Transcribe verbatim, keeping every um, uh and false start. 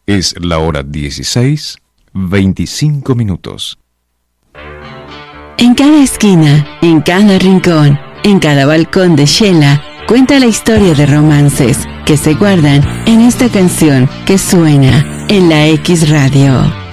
Es la hora dieciséis, veinticinco minutos. En cada esquina, en cada rincón, en cada balcón de Shela, cuenta la historia de romances que se guardan en esta canción que suena en la X Radio.